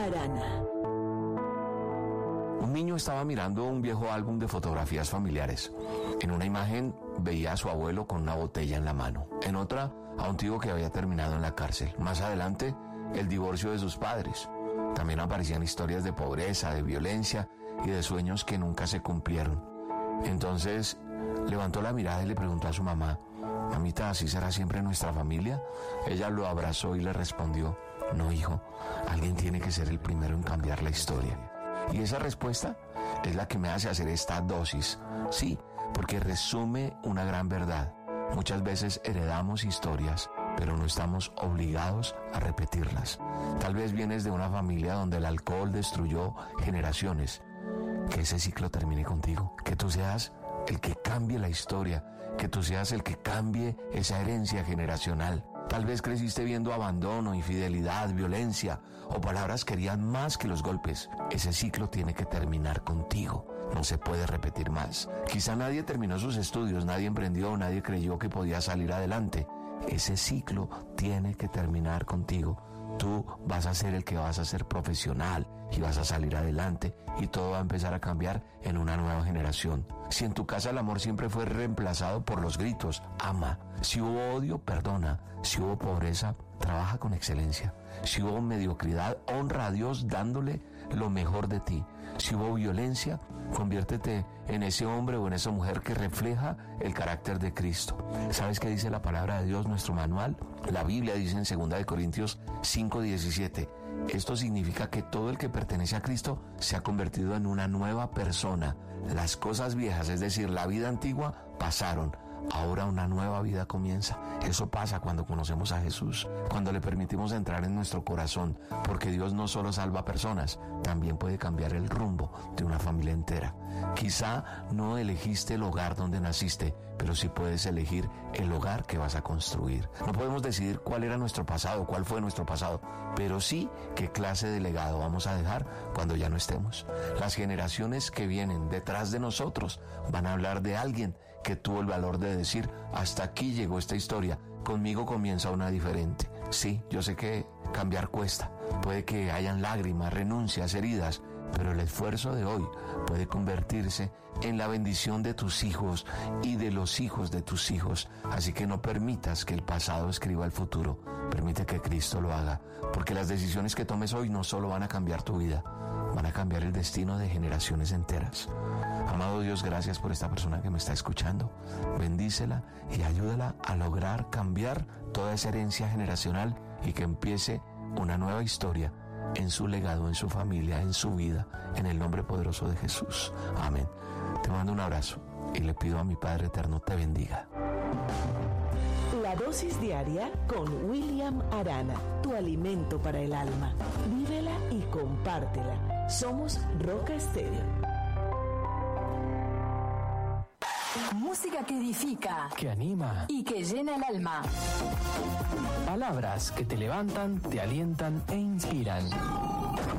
Arana. Un niño estaba mirando un viejo álbum de fotografías familiares. En una imagen veía a su abuelo con una botella en la mano. En otra, a un tío que había terminado en la cárcel. Más adelante, el divorcio de sus padres. También aparecían historias de pobreza, de violencia y de sueños que nunca se cumplieron. Entonces, levantó la mirada y le preguntó a su mamá: «Mamita, ¿así será siempre nuestra familia?». Ella lo abrazó y le respondió: «No, hijo, alguien tiene que ser el primero en cambiar la historia». Y esa respuesta es la que me hace hacer esta dosis. Sí, porque resume una gran verdad. Muchas veces heredamos historias, pero no estamos obligados a repetirlas. Tal vez vienes de una familia donde el alcohol destruyó generaciones. Que ese ciclo termine contigo. Que tú seas el que cambie la historia. Que tú seas el que cambie esa herencia generacional. Tal vez creciste viendo abandono, infidelidad, violencia o palabras que herían más que los golpes. Ese ciclo tiene que terminar contigo. No se puede repetir más. Quizá nadie terminó sus estudios, nadie emprendió, nadie creyó que podía salir adelante. Ese ciclo tiene que terminar contigo. Tú vas a ser el que vas a ser profesional y vas a salir adelante y todo va a empezar a cambiar en una nueva generación. Si en tu casa el amor siempre fue reemplazado por los gritos, ama. Si hubo odio, perdona. Si hubo pobreza, trabaja con excelencia. Si hubo mediocridad, honra a Dios dándole lo mejor de ti. Si hubo violencia, conviértete en ese hombre o en esa mujer que refleja el carácter de Cristo. ¿Sabes qué dice la palabra de Dios, nuestro manual? La Biblia dice en 2 Corintios 5:17. Esto significa que todo el que pertenece a Cristo se ha convertido en una nueva persona. Las cosas viejas, es decir, la vida antigua, pasaron. Ahora una nueva vida comienza. Eso pasa cuando conocemos a Jesús, cuando le permitimos entrar en nuestro corazón, porque Dios no solo salva personas, también puede cambiar el rumbo de una familia entera. Quizá no elegiste el hogar donde naciste, pero sí puedes elegir el hogar que vas a construir. No podemos decidir cuál era nuestro pasado, cuál fue nuestro pasado, pero sí qué clase de legado vamos a dejar cuando ya no estemos. Las generaciones que vienen detrás de nosotros van a hablar de alguien que tuvo el valor de decir: hasta aquí llegó esta historia, conmigo comienza una diferente. Sí, yo sé que cambiar cuesta, puede que hayan lágrimas, renuncias, heridas, pero el esfuerzo de hoy puede convertirse en la bendición de tus hijos y de los hijos de tus hijos. Así que no permitas que el pasado escriba el futuro, permite que Cristo lo haga, porque las decisiones que tomes hoy no solo van a cambiar tu vida, van a cambiar el destino de generaciones enteras. Amado Dios, gracias por esta persona que me está escuchando. Bendícela y ayúdala a lograr cambiar toda esa herencia generacional y que empiece una nueva historia en su legado, en su familia, en su vida, en el nombre poderoso de Jesús. Amén. Te mando un abrazo y le pido a mi Padre Eterno te bendiga. La dosis diaria con William Arana, tu alimento para el alma. Vívela y compártela. Somos Roca Estéreo. Música que edifica, que anima y que llena el alma. Palabras que te levantan, te alientan e inspiran.